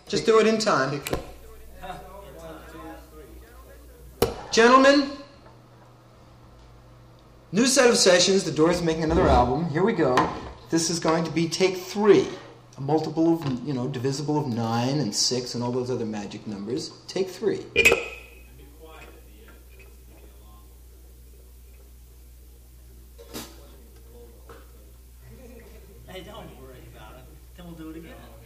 Just do it in time. Gentlemen, new set of sessions. The Doors making another album. Here we go. This is going to be take 3. A multiple of, divisible of 9 and 6 and all those other magic numbers. Take 3. Hey, don't worry about it. Then we'll do it again.